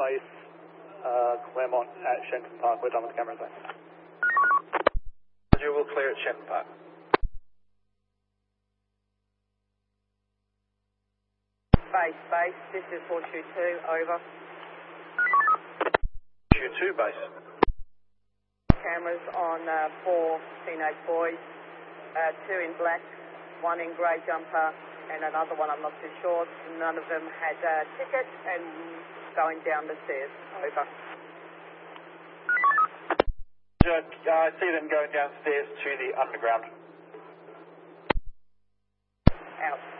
base, Claremont at Shenton Park. We're done with the cameras there. Roger, we'll clear at Shenton Park. Base, this is Horseshoe 2, over. Horseshoe 2, base. Cameras on 4 teenage boys, 2 in black, 1 in grey jumper, and another one I'm not too sure. None of them had a ticket and going down the stairs, over. I see them going downstairs to the underground. Out.